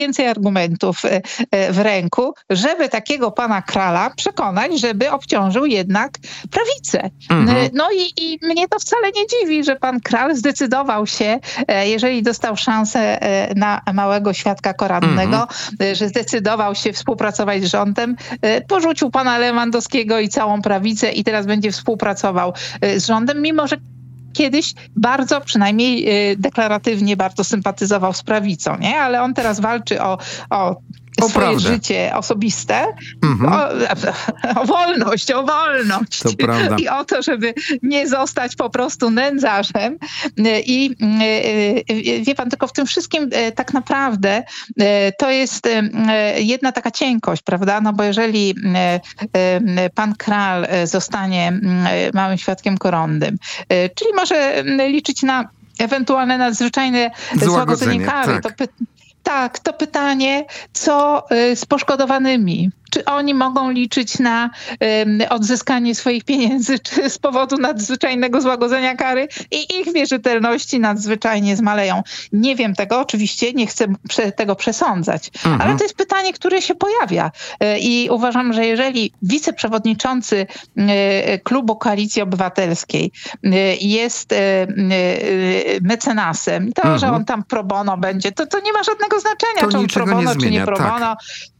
więcej argumentów w ręku, żeby takiego pana Kralla przekonać, żeby obciążył jednak prawicę. No i mnie to wcale nie dziwi, że pan Krall zdecydował się, jeżeli dostał szansę na małego świadka koronnego, że zdecydował się współpracować z rządem, porzucił pana Lewandowskiego i całą prawicę i teraz będzie współpracował z rządem, mimo że kiedyś bardzo, przynajmniej deklaratywnie bardzo sympatyzował z prawicą, nie? Ale on teraz walczy o swoje życie osobiste, o wolność. To prawda. I o to, żeby nie zostać po prostu nędzarzem. I wie pan, tylko w tym wszystkim tak naprawdę to jest jedna taka cienkość, prawda? No bo jeżeli pan Krall zostanie małym świadkiem koronnym, czyli może liczyć na ewentualne nadzwyczajne złagodzenie kary, tak. To pytanie, co z poszkodowanymi? Czy oni mogą liczyć na odzyskanie swoich pieniędzy, czy z powodu nadzwyczajnego złagodzenia kary i ich wierzytelności nadzwyczajnie zmaleją? Nie wiem tego, oczywiście nie chcę tego przesądzać, ale to jest pytanie, które się pojawia. I uważam, że jeżeli wiceprzewodniczący klubu Koalicji Obywatelskiej jest mecenasem, to, że on tam pro bono będzie, to nie ma żadnego znaczenia, czy on pro bono, czy nie pro bono.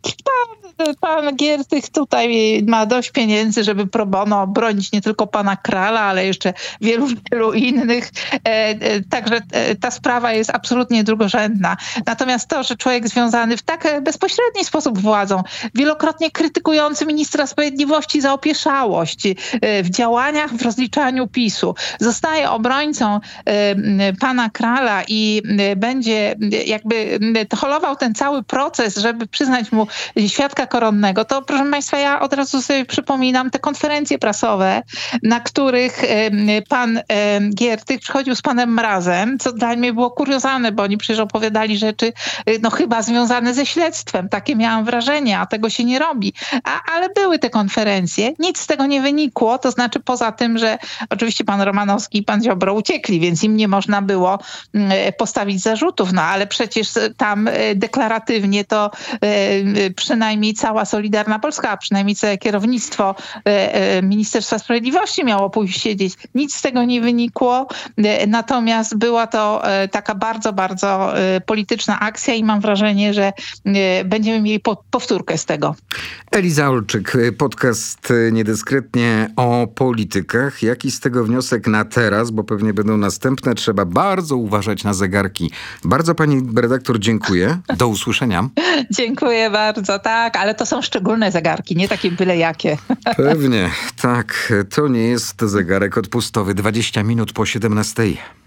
Pan Giertych tutaj ma dość pieniędzy, żeby pro bono bronić nie tylko pana Kralla, ale jeszcze wielu innych. Także ta sprawa jest absolutnie drugorzędna. Natomiast to, że człowiek związany w tak bezpośredni sposób władzą, wielokrotnie krytykujący ministra sprawiedliwości za opieszałość w działaniach, w rozliczaniu PiS-u, zostaje obrońcą pana Kralla i będzie jakby holował ten cały proces, żeby przyznać mu świadka koronnego, to proszę państwa, ja od razu sobie przypominam te konferencje prasowe, na których pan Giertych przychodził z panem Mrazem, co dla mnie było kuriozalne, bo oni przecież opowiadali rzeczy no chyba związane ze śledztwem. Takie miałam wrażenie, a tego się nie robi. Ale były te konferencje, nic z tego nie wynikło, to znaczy poza tym, że oczywiście pan Romanowski i pan Ziobro uciekli, więc im nie można było postawić zarzutów, no ale przecież tam deklaratywnie to przynajmniej cała Solidarna Polska, a przynajmniej całe kierownictwo Ministerstwa Sprawiedliwości miało pójść siedzieć. Nic z tego nie wynikło, natomiast była to taka bardzo, bardzo polityczna akcja i mam wrażenie, że będziemy mieli powtórkę z tego. Eliza Olczyk, podcast Niedyskretnie o politykach. Jaki z tego wniosek na teraz, bo pewnie będą następne, trzeba bardzo uważać na zegarki. Bardzo pani redaktor dziękuję. Do usłyszenia. Dziękuję bardzo, tak, ale to są szczególne zegarki, nie takie byle jakie. Pewnie, tak. To nie jest zegarek odpustowy. 20 minut po 17.